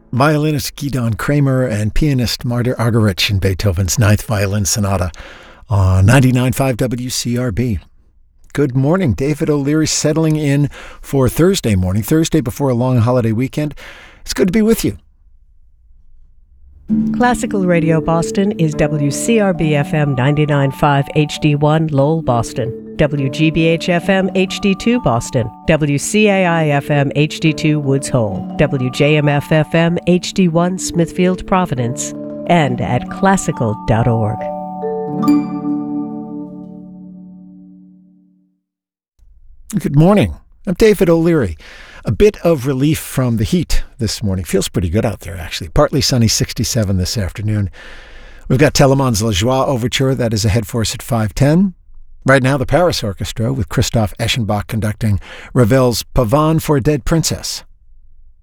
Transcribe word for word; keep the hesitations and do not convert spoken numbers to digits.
Violinist Gidon Kramer and pianist Marta Argerich in Beethoven's Ninth Violin Sonata on ninety-nine point five W C R B. Good morning. David O'Leary settling in for Thursday morning, Thursday before a long holiday weekend. It's good to be with you. Classical Radio Boston is W C R B F M ninety-nine point five H D one Lowell, Boston, W G B H F M H D two Boston, W C A I F M H D two Woods Hole, W J M F F M H D one Smithfield, Providence, and at classical dot org. Good morning. I'm David O'Leary. A bit of relief from the heat this morning. Feels pretty good out there, actually. Partly sunny, sixty-seven this afternoon. We've got Telemann's La Joie Overture. That is ahead for us at five ten. Right now, the Paris Orchestra with Christoph Eschenbach conducting Ravel's Pavane for a Dead Princess.